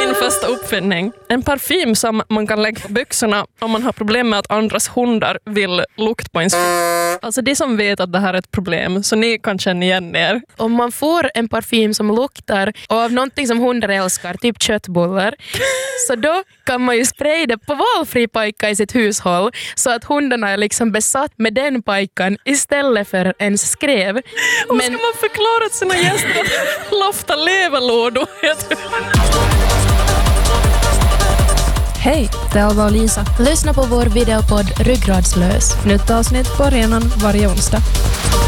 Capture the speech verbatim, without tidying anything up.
min första uppfinning. En parfym som man kan lägga på byxorna om man har problem med att andras hundar vill lukta på ens fot. Alltså de som vet att det här är ett problem, så ni kan känna igen er. Om man får en parfym som luktar av någonting som hundar älskar, typ köttbullar, så då kan man ju spraya det på valfri pajka i sitt hushåll så att hundarna är liksom besatt med den pajkan istället för ens skrev. Och Men... ska man förklara till sina gäster att lofta leverlådor? Hej, det är Alva och Lisa. Lyssna på vår videopodd Ryggradslös. Nytt avsnitt på arenan varje onsdag.